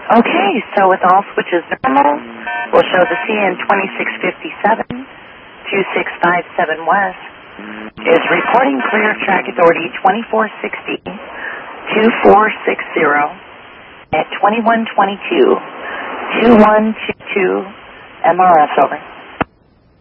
Okay, so with all switches normal, we'll show the CN 2657, 2657 West is reporting clear track authority 2460, 2460 at 2122, 2122 MRS, over.